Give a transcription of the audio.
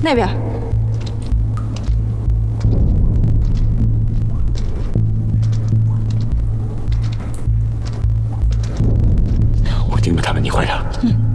那边。 我盯着他们，你快点。